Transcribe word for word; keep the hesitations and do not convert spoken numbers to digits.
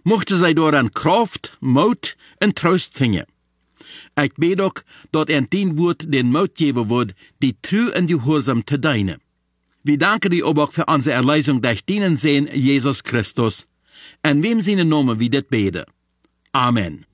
mochten zij door aan Kraft, Mut en Trost vinden. Ik bid ook dat er dien woord den Mut geven wordt, die trouw en gehoorzaam te dienen. Wir danken dir auch für unsere Erlösung durch deinen Sohn Jesus Christus. En wem seine Namen wir das beten. Amen.